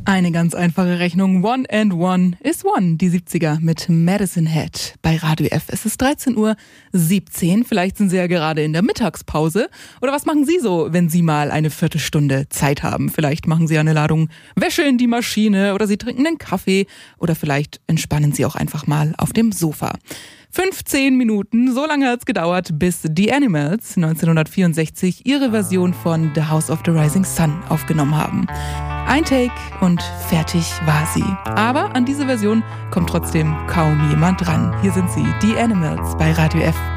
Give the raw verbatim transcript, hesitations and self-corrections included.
Eine ganz einfache Rechnung. One and one is one. Die siebziger mit Medicine Head bei Radio F. Es ist dreizehn Uhr siebzehn. Vielleicht sind Sie ja gerade in der Mittagspause. Oder was machen Sie so, wenn Sie mal eine Viertelstunde Zeit haben? Vielleicht machen Sie eine Ladung Wäsche in die Maschine oder Sie trinken einen Kaffee oder vielleicht entspannen Sie auch einfach mal auf dem Sofa. fünfzehn Minuten, so lange hat es gedauert, bis The Animals neunzehnhundertvierundsechzig ihre Version von The House of the Rising Sun aufgenommen haben. Ein Take und fertig war sie. Aber an diese Version kommt trotzdem kaum jemand ran. Hier sind sie, The Animals bei Radio F.